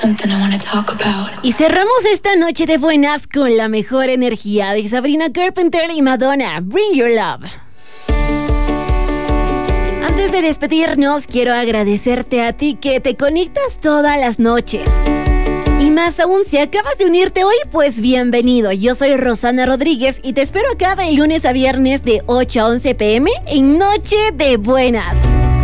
Y cerramos esta noche de buenas con la mejor energía de Sabrina Carpenter y Madonna, Bring Your Love. Antes de despedirnos, quiero agradecerte a ti que te conectas todas las noches. Y más aún, si acabas de unirte hoy, pues bienvenido. Yo soy Rosana Rodríguez y te espero acá de lunes a viernes de 8 a 11 p.m. en Noche de Buenas.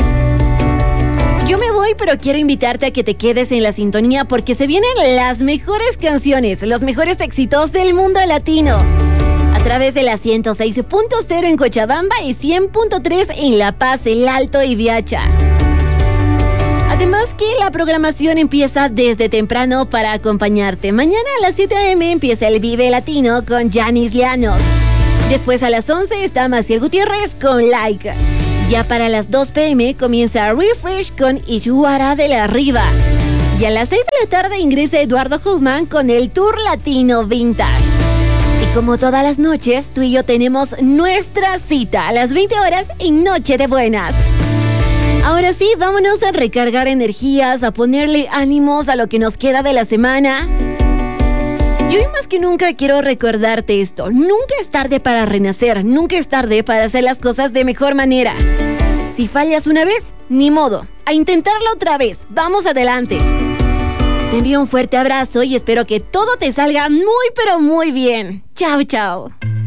Yo me voy, pero quiero invitarte a que te quedes en la sintonía porque se vienen las mejores canciones, los mejores éxitos del mundo latino. A través de la 106.0 en Cochabamba y 100.3 en La Paz, El Alto y Viacha. Además que la programación empieza desde temprano para acompañarte. Mañana a las 7 a.m. empieza el Vive Latino con Yanis Llanos. Después a las 11 está Maciel Gutiérrez con Like. Ya para las 2 p.m. comienza Refresh con Ishuara de la Riva. Y a las 6 de la tarde ingresa Eduardo Huffman con el Tour Latino Vintage. Y como todas las noches, tú y yo tenemos nuestra cita a las 20 horas en Noche de Buenas. Ahora sí, vámonos a recargar energías, a ponerle ánimos a lo que nos queda de la semana. Y hoy más que nunca quiero recordarte esto. Nunca es tarde para renacer, nunca es tarde para hacer las cosas de mejor manera. Si fallas una vez, ni modo, a intentarlo otra vez, vamos adelante. Te envío un fuerte abrazo y espero que todo te salga muy pero muy bien. Chao, chao.